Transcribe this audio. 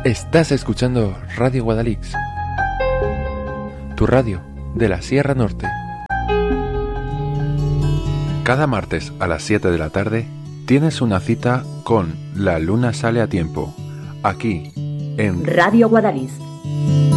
Estás escuchando Radio Guadalix, tu radio de la Sierra Norte. Cada martes a las 7 de la tarde tienes una cita con La Luna Sale a Tiempo, aquí en Radio Guadalix.